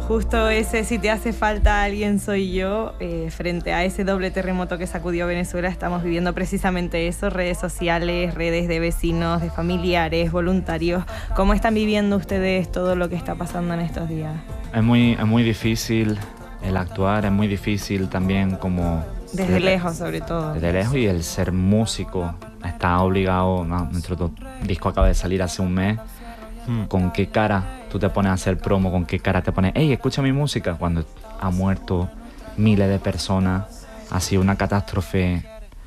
Justo ese Si te hace falta alguien soy yo, frente a ese doble terremoto que sacudió Venezuela, estamos viviendo precisamente eso, redes sociales, redes de vecinos, de familiares, voluntarios. ¿Cómo están viviendo ustedes todo lo que está pasando en estos días? Es muy difícil el actuar, es muy difícil también como... Desde lejos, sobre todo. Desde lejos, y el ser músico está obligado, ¿no? Nuestro disco acaba de salir hace un mes. ¿Con qué cara tú te pones a hacer promo? ¿Con qué cara te pones, hey, escucha mi música? Cuando ha muerto miles de personas, ha sido una catástrofe,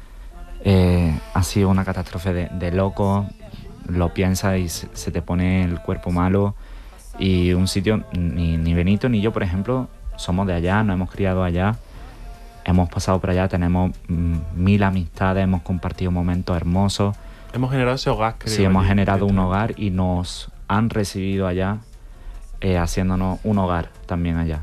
de loco. Lo piensas y se te pone el cuerpo malo. Y un sitio, ni Benito ni yo, por ejemplo, somos de allá, nos hemos criado allá, hemos pasado por allá, tenemos 1000 amistades, hemos compartido momentos hermosos. Hemos generado ese hogar, creo. Sí, hemos generado un hogar y nos han recibido allá, haciéndonos un hogar también allá.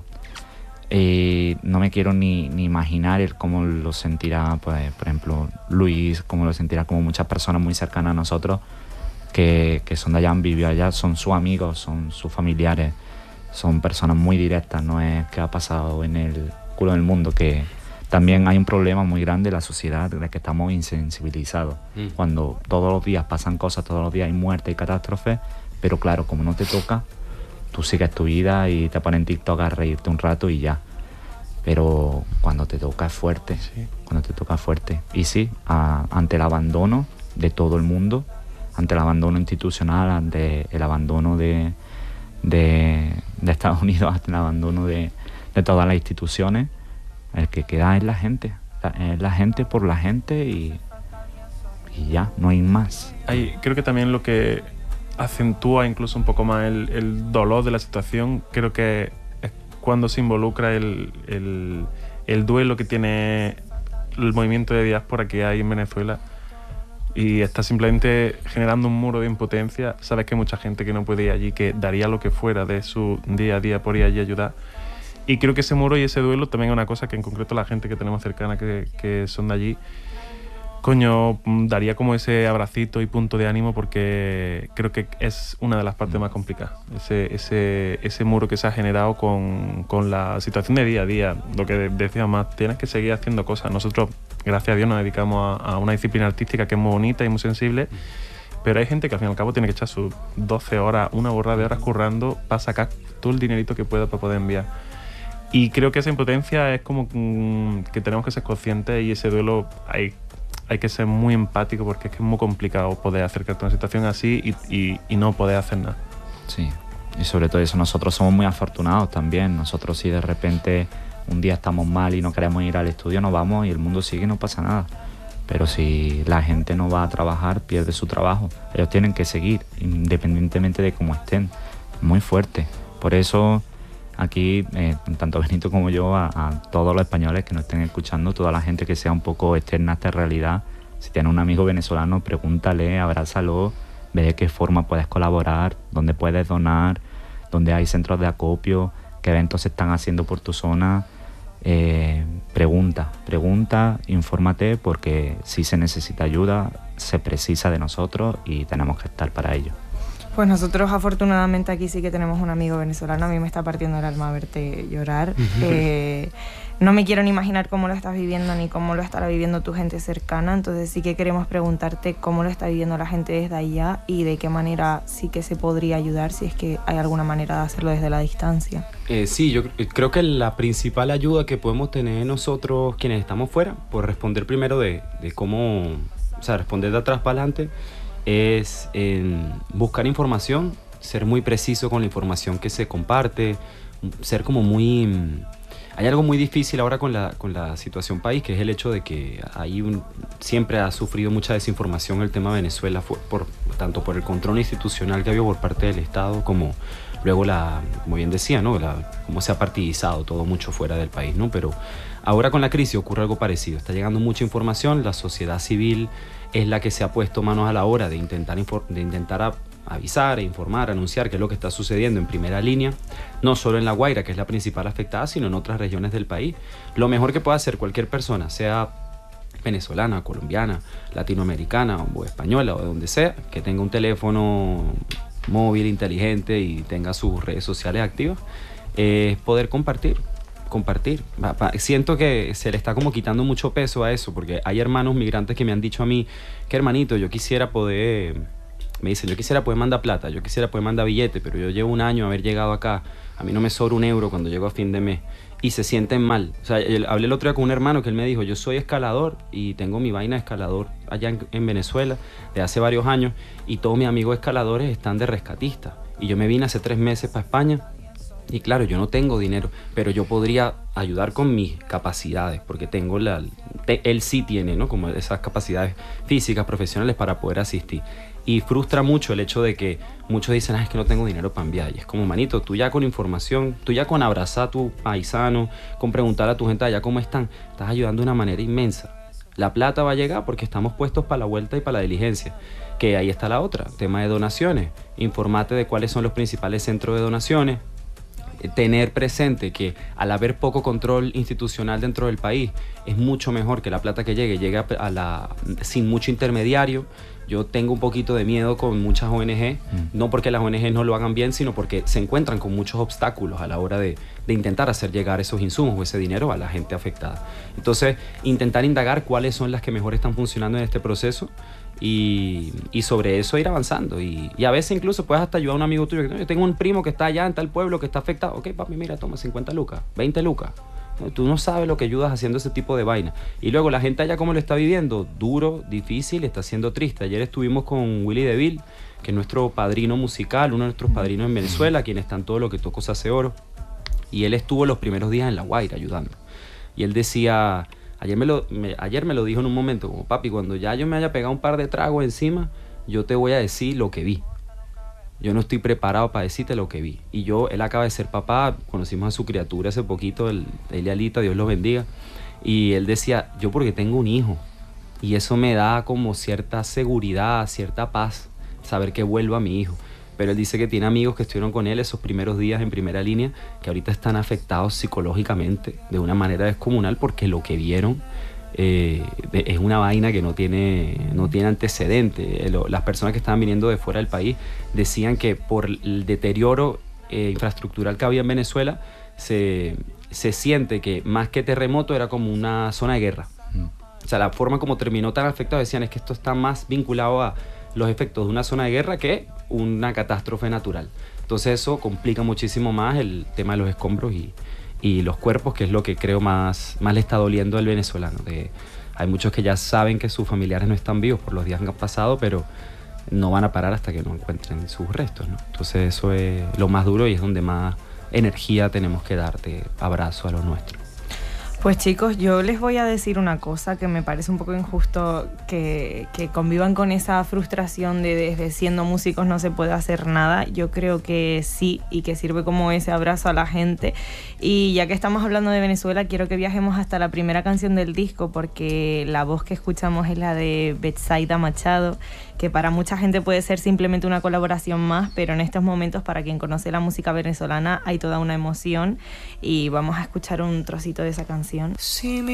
Y no me quiero ni imaginar cómo lo sentirá, pues, por ejemplo, Luis, cómo lo sentirá, como muchas personas muy cercanas a nosotros que son de allá, han vivido allá, son sus amigos, son sus familiares, son personas muy directas, no es que ha pasado en el culo del mundo, que también hay un problema muy grande en la sociedad de que estamos insensibilizados. Cuando todos los días pasan cosas, todos los días hay muerte y catástrofes, pero claro, como no te toca, tú sigues tu vida y te pones en TikTok a reírte un rato y ya. Pero cuando te toca es fuerte, sí. Cuando te toca es fuerte. Y sí, ante el abandono de todo el mundo, ante el abandono institucional, ante el abandono de Estados Unidos, ante el abandono de todas las instituciones, el que queda es la gente por la gente y ya, no hay más. Creo que también lo que acentúa incluso un poco más el dolor de la situación, creo que es cuando se involucra el duelo que tiene el movimiento de diáspora que hay en Venezuela y está simplemente generando un muro de impotencia. Sabes que hay mucha gente que no puede ir allí, que daría lo que fuera de su día a día por ir allí a ayudar. Y creo que ese muro y ese duelo también es una cosa que en concreto la gente que tenemos cercana que son de allí, coño, daría como ese abracito y punto de ánimo, porque creo que es una de las partes más complicadas. Ese muro que se ha generado con la situación de día a día. Lo que decíamos más, tienes que seguir haciendo cosas. Nosotros, gracias a Dios, nos dedicamos a una disciplina artística que es muy bonita y muy sensible, pero hay gente que al fin y al cabo tiene que echar sus 12 horas, una borrada de horas currando para sacar todo el dinerito que pueda para poder enviar. Y creo que esa impotencia es como que tenemos que ser conscientes, y ese duelo hay que ser muy empático, porque es que es muy complicado poder acercarte a una situación así y no poder hacer nada. Sí, y sobre todo eso, nosotros somos muy afortunados también. Nosotros, si de repente un día estamos mal y no queremos ir al estudio, nos vamos y el mundo sigue y no pasa nada. Pero si la gente no va a trabajar, pierde su trabajo. Ellos tienen que seguir, independientemente de cómo estén. Muy fuerte. Por eso aquí, tanto Benito como yo, a todos los españoles que nos estén escuchando, toda la gente que sea un poco externa a esta realidad, si tienes un amigo venezolano, pregúntale, abrázalo, ve de qué forma puedes colaborar, dónde puedes donar, dónde hay centros de acopio, qué eventos se están haciendo por tu zona. Pregunta, infórmate, porque si se necesita ayuda, se precisa de nosotros y tenemos que estar para ello. Pues nosotros afortunadamente aquí sí que tenemos un amigo venezolano. A mí me está partiendo el alma verte llorar. No me quiero ni imaginar cómo lo estás viviendo ni cómo lo estará viviendo tu gente cercana. Entonces sí que queremos preguntarte cómo lo está viviendo la gente desde allá y de qué manera sí que se podría ayudar, si es que hay alguna manera de hacerlo desde la distancia. Sí, yo creo que la principal ayuda que podemos tener nosotros quienes estamos fuera, por responder primero de cómo, o sea, responder de atrás para adelante, es buscar información, ser muy preciso con la información que se comparte, ser como muy... Hay algo muy difícil ahora con la situación país, que es el hecho de que siempre ha sufrido mucha desinformación el tema de Venezuela, tanto por el control institucional que ha habido por parte del Estado, como luego como bien decía, ¿no? Cómo se ha partidizado todo mucho fuera del país, ¿no? Pero ahora con la crisis ocurre algo parecido. Está llegando mucha información, la sociedad civil es la que se ha puesto manos a la obra de intentar avisar, informar, anunciar qué es lo que está sucediendo en primera línea, no solo en La Guaira, que es la principal afectada, sino en otras regiones del país. Lo mejor que puede hacer cualquier persona, sea venezolana, colombiana, latinoamericana o española o de donde sea, que tenga un teléfono móvil inteligente y tenga sus redes sociales activas, es poder compartir. Siento que se le está como quitando mucho peso a eso, porque hay hermanos migrantes que me han dicho a mí que hermanito, yo quisiera poder, me dicen, yo quisiera poder mandar plata, yo quisiera poder mandar billete, pero yo llevo un año haber llegado acá, a mí no me sobra €1 cuando llego a fin de mes, y se sienten mal. O sea, hablé el otro día con un hermano que él me dijo, yo soy escalador y tengo mi vaina de escalador allá en Venezuela de hace varios años, y todos mis amigos escaladores están de rescatistas, y yo me vine hace 3 meses para España. Y claro, yo no tengo dinero, pero yo podría ayudar con mis capacidades, porque tengo él sí tiene, ¿no? Como esas capacidades físicas, profesionales para poder asistir. Y frustra mucho el hecho de que muchos dicen, es que no tengo dinero para enviar. Y es como, manito, tú ya con información, tú ya con abrazar a tu paisano, con preguntar a tu gente allá cómo están, estás ayudando de una manera inmensa. La plata va a llegar porque estamos puestos para la vuelta y para la diligencia. Que ahí está la otra, tema de donaciones. Informate de cuáles son los principales centros de donaciones. Tener presente que al haber poco control institucional dentro del país es mucho mejor que la plata que llegue sin mucho intermediario. Yo tengo un poquito de miedo con muchas ONG, no porque las ONG no lo hagan bien, sino porque se encuentran con muchos obstáculos a la hora de intentar hacer llegar esos insumos o ese dinero a la gente afectada. Entonces, intentar indagar cuáles son las que mejor están funcionando en este proceso y sobre eso ir avanzando. Y a veces incluso puedes hasta ayudar a un amigo tuyo. Yo tengo un primo que está allá en tal pueblo que está afectado. Ok, papi, mira, toma 50 lucas, 20 lucas. Tú no sabes lo que ayudas haciendo ese tipo de vaina. Y luego la gente allá cómo lo está viviendo, duro, difícil, está siendo triste. Ayer estuvimos con Willy DeVille, que es nuestro padrino musical, uno de nuestros padrinos en Venezuela, quien está en todo lo que toco se hace oro. Y él estuvo los primeros días en La Guaira ayudando. Y él decía, ayer me lo dijo en un momento, como papi, cuando ya yo me haya pegado un par de tragos encima, yo te voy a decir lo que vi. Yo no estoy preparado para decirte lo que vi. Y él acaba de ser papá, conocimos a su criatura hace poquito, él y Alita, Dios los bendiga. Y él decía, yo porque tengo un hijo. Y eso me da como cierta seguridad, cierta paz, saber que vuelvo a mi hijo. Pero él dice que tiene amigos que estuvieron con él esos primeros días en primera línea, que ahorita están afectados psicológicamente de una manera descomunal porque lo que vieron es una vaina que no tiene antecedente. Las personas que estaban viniendo de fuera del país decían que por el deterioro infraestructural que había en Venezuela se siente que más que terremoto era como una zona de guerra. O sea, la forma como terminó tan afectado, decían, es que esto está más vinculado a los efectos de una zona de guerra que una catástrofe natural. Entonces eso complica muchísimo más el tema de los escombros y los cuerpos, que es lo que creo más le está doliendo al venezolano. Hay muchos que ya saben que sus familiares no están vivos por los días que han pasado, pero no van a parar hasta que no encuentren sus restos, ¿no? Entonces eso es lo más duro y es donde más energía tenemos que dar de abrazo a lo nuestro. Pues chicos, yo les voy a decir una cosa que me parece un poco injusto que convivan con esa frustración de desde siendo músicos no se puede hacer nada. Yo creo que sí, y que sirve como ese abrazo a la gente. Y ya que estamos hablando de Venezuela, quiero que viajemos hasta la primera canción del disco, porque la voz que escuchamos es la de Betsaida Machado, que para mucha gente puede ser simplemente una colaboración más, pero en estos momentos, para quien conoce la música venezolana, hay toda una emoción, y vamos a escuchar un trocito de esa canción. Si